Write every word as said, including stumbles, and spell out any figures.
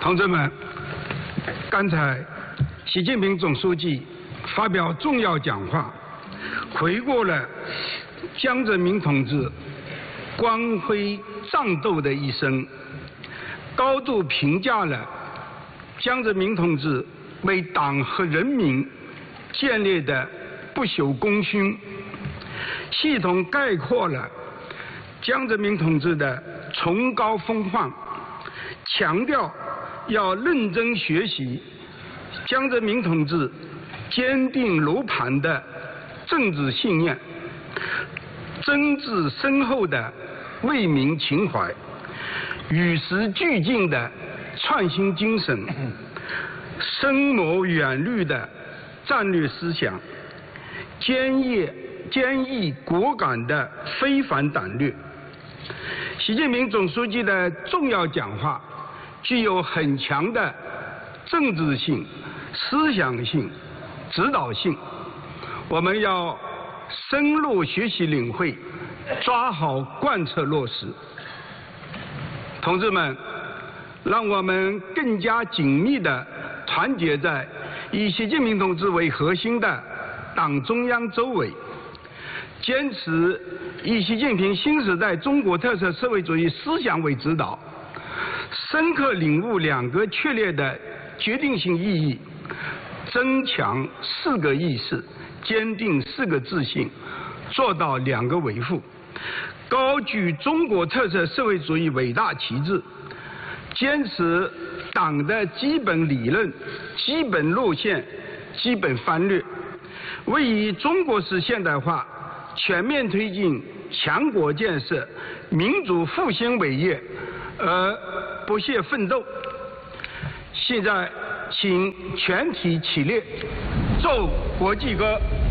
同志们，刚才习近平总书记发表重要讲话，回顾了江泽民同志光辉战斗的一生，高度评价了江泽民同志为党和人民建立的不朽功勋，系统概括了江泽民同志的崇高风范，强调要认真学习江泽民同志坚定如磐的政治信念，真挚深厚的为民情怀，与时俱进的创新精神，深谋远虑的战略思想，坚毅坚毅果敢的非凡胆略。习近平总书记的重要讲话具有很强的政治性、思想性、指导性，我们要深入学习领会，抓好贯彻落实。同志们，让我们更加紧密地团结在以习近平同志为核心的党中央周围，坚持以习近平新时代中国特色社会主义思想为指导，深刻领悟两个确立的决定性意义，增强四个意识，坚定四个自信，做到两个维护，高举中国特色社会主义伟大旗帜，坚持党的基本理论、基本路线、基本方略，为以中国式现代化全面推进强国建设、民主复兴伟业而不懈奋斗。现在，请全体起立，奏国际歌。